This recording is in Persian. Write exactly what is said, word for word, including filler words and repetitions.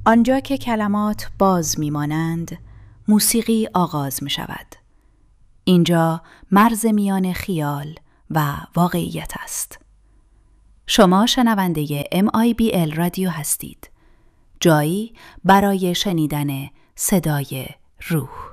آنجا که کلمات باز میمانند، موسیقی آغاز می شود. اینجا مرز میان خیال و واقعیت است. شما شنونده ام آی بی ال رادیو هستید. جایی برای شنیدن صدای روح.